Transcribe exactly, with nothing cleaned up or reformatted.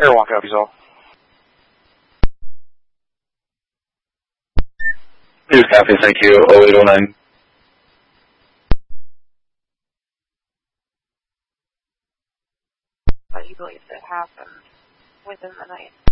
Airwalk up, all. News copy, thank you. oh eight oh nine. What do you believe that happened within the night?